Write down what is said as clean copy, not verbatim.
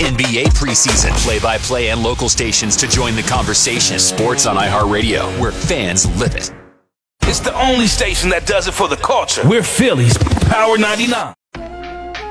NBA preseason, play-by-play, and local stations to join the conversation. Sports on iHeartRadio, where fans live it. It's the only station that does it for the culture. We're Philly's Power 99.